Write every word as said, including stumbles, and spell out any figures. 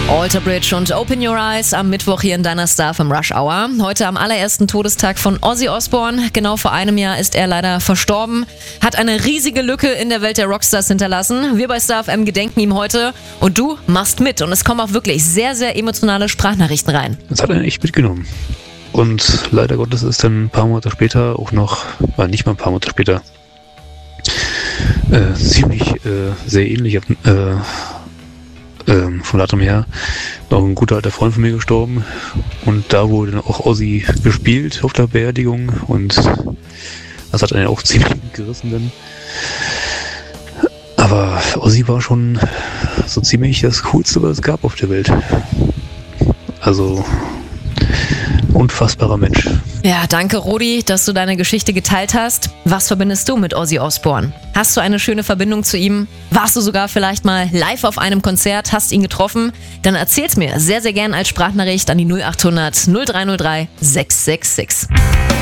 Alter Bridge und Open Your Eyes am Mittwoch hier in deiner Star vom Rush Hour. Heute am allerersten Todestag von Ozzy Osbourne. Genau vor einem Jahr ist er leider verstorben. Hat eine riesige Lücke in der Welt der Rockstars hinterlassen. Wir bei Star F M gedenken ihm heute und du machst mit. Und es kommen auch wirklich sehr, sehr emotionale Sprachnachrichten rein. Das hat er echt mitgenommen. Und leider Gottes ist dann ein paar Monate später auch noch, äh, nicht mal ein paar Monate später, äh, ziemlich äh, sehr ähnlich äh, Ähm, vom Datum her noch ein guter alter Freund von mir gestorben und da wurde dann auch Ozzy gespielt auf der Beerdigung und das hat einen auch ziemlich gerissen dann. Aber Ozzy war schon so ziemlich das Coolste, was es gab auf der Welt. Also unfassbarer Mensch. Ja, danke Rudi, dass du deine Geschichte geteilt hast. Was verbindest du mit Ozzy Osbourne? Hast du eine schöne Verbindung zu ihm? Warst du sogar vielleicht mal live auf einem Konzert, hast ihn getroffen? Dann erzähl's mir sehr, sehr gern als Sprachnachricht an die null acht hundert null drei null drei sechs sechs sechs.